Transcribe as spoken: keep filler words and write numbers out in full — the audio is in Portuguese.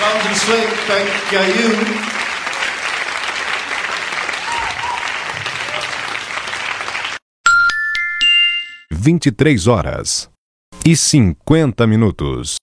Vamos em frente, caiu. vinte e três horas e cinquenta minutos.